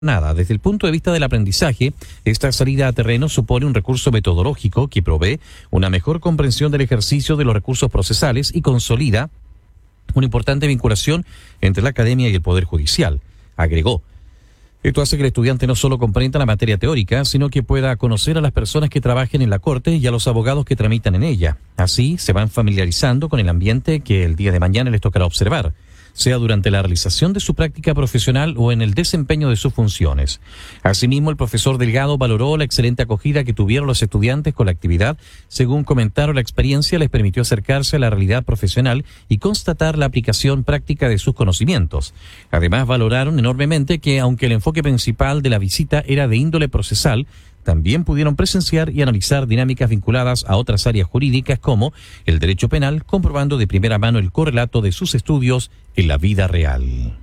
Nada, desde el punto de vista del aprendizaje, esta salida a terreno supone un recurso metodológico que provee una mejor comprensión del ejercicio de los recursos procesales y consolida una importante vinculación entre la academia y el Poder Judicial, agregó. Esto hace que el estudiante no solo comprenda la materia teórica, sino que pueda conocer a las personas que trabajen en la Corte y a los abogados que tramitan en ella. Así se van familiarizando con el ambiente que el día de mañana les tocará observar, sea durante la realización de su práctica profesional o en el desempeño de sus funciones. Asimismo, el profesor Delgado valoró la excelente acogida que tuvieron los estudiantes con la actividad. Según comentaron, la experiencia les permitió acercarse a la realidad profesional y constatar la aplicación práctica de sus conocimientos. Además, valoraron enormemente que, aunque el enfoque principal de la visita era de índole procesal, también pudieron presenciar y analizar dinámicas vinculadas a otras áreas jurídicas como el derecho penal, comprobando de primera mano el correlato de sus estudios en la vida real.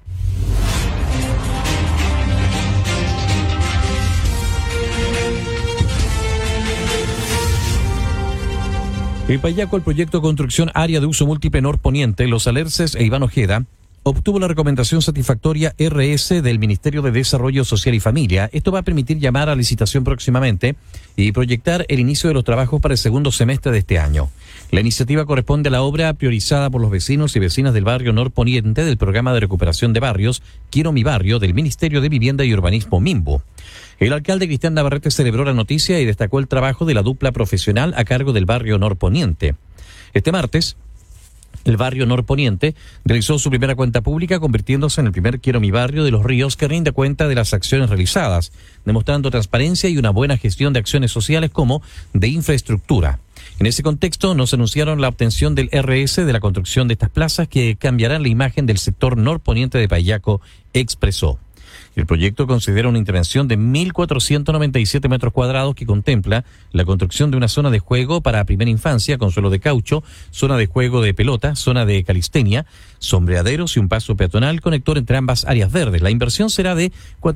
En Payaco, el proyecto de construcción área de uso múltiple Norponiente, Los Alerces e Iván Ojeda obtuvo la recomendación satisfactoria RS del Ministerio de Desarrollo Social y Familia. Esto va a permitir llamar a licitación próximamente y proyectar el inicio de los trabajos para el segundo semestre de este año. La iniciativa corresponde a la obra priorizada por los vecinos y vecinas del barrio Norponiente del Programa de Recuperación de Barrios Quiero mi Barrio del Ministerio de Vivienda y Urbanismo MIMBU. El alcalde Cristian Navarrete celebró la noticia y destacó el trabajo de la dupla profesional a cargo del barrio Norponiente. Este martes, el barrio Norponiente realizó su primera cuenta pública, convirtiéndose en el primer Quiero mi Barrio de Los Ríos que rinde cuenta de las acciones realizadas, demostrando transparencia y una buena gestión de acciones sociales como de infraestructura. En ese contexto nos anunciaron la obtención del RS de la construcción de estas plazas que cambiarán la imagen del sector norponiente de Payaco, expresó. El proyecto considera una intervención de 1.497 metros cuadrados que contempla la construcción de una zona de juego para primera infancia con suelo de caucho, zona de juego de pelota, zona de calistenia, sombreaderos y un paso peatonal conector entre ambas áreas verdes. La inversión será de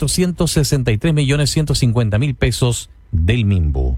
463.150.000 pesos del MIMBU.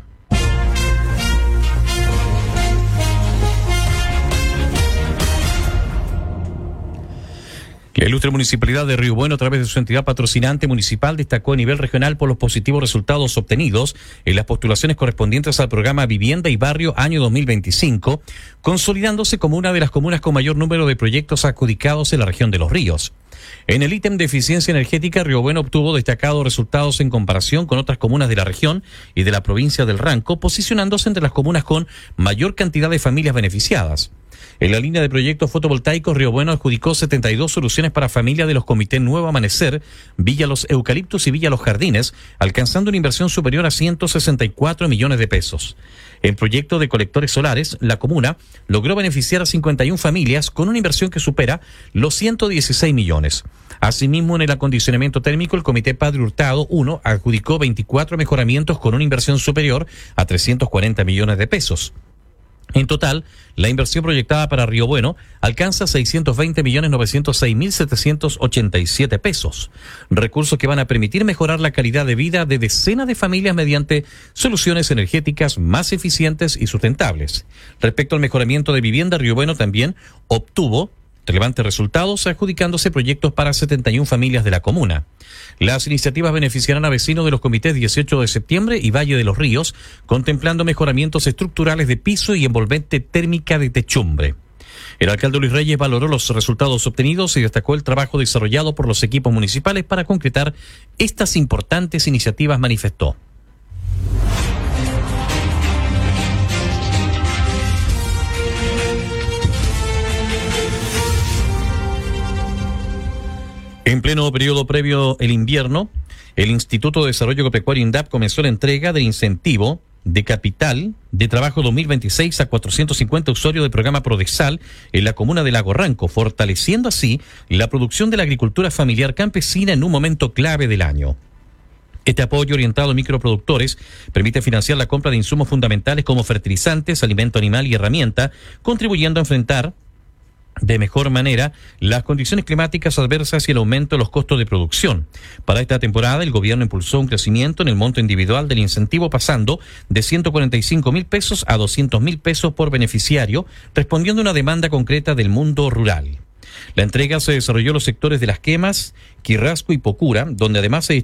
La ilustre Municipalidad de Río Bueno, a través de su entidad patrocinante municipal, destacó a nivel regional por los positivos resultados obtenidos en las postulaciones correspondientes al programa Vivienda y Barrio año 2025, consolidándose como una de las comunas con mayor número de proyectos adjudicados en la región de Los Ríos. En el ítem de eficiencia energética, Río Bueno obtuvo destacados resultados en comparación con otras comunas de la región y de la provincia del Ranco, posicionándose entre las comunas con mayor cantidad de familias beneficiadas. En la línea de proyectos fotovoltaicos, Río Bueno adjudicó 72 soluciones para familias de los comités Nuevo Amanecer, Villa Los Eucaliptos y Villa Los Jardines, alcanzando una inversión superior a 164 millones de pesos. En proyecto de colectores solares, la comuna logró beneficiar a 51 familias con una inversión que supera los 116 millones. Asimismo, en el acondicionamiento térmico, el Comité Padre Hurtado 1 adjudicó 24 mejoramientos con una inversión superior a 340 millones de pesos. En total, la inversión proyectada para Río Bueno alcanza 620.906.787 pesos, recursos que van a permitir mejorar la calidad de vida de decenas de familias mediante soluciones energéticas más eficientes y sustentables. Respecto al mejoramiento de vivienda, Río Bueno también obtuvo relevantes resultados, adjudicándose proyectos para 71 familias de la comuna. Las iniciativas beneficiarán a vecinos de los comités 18 de septiembre y Valle de los Ríos, contemplando mejoramientos estructurales de piso y envolvente térmica de techumbre. El alcalde Luis Reyes valoró los resultados obtenidos y destacó el trabajo desarrollado por los equipos municipales para concretar estas importantes iniciativas, manifestó. En pleno periodo previo al invierno, el Instituto de Desarrollo Agropecuario INDAP comenzó la entrega del incentivo de capital de trabajo 2026 a 450 usuarios del programa Prodesal en la comuna de Lago Ranco, fortaleciendo así la producción de la agricultura familiar campesina en un momento clave del año. Este apoyo orientado a microproductores permite financiar la compra de insumos fundamentales como fertilizantes, alimento animal y herramienta, contribuyendo a enfrentar de mejor manera las condiciones climáticas adversas y el aumento de los costos de producción. Para esta temporada, el gobierno impulsó un crecimiento en el monto individual del incentivo, pasando de 145.000 pesos a 200.000 pesos por beneficiario, respondiendo a una demanda concreta del mundo rural. La entrega se desarrolló en los sectores de Las Quemas, Quirrasco y Pocura, donde además se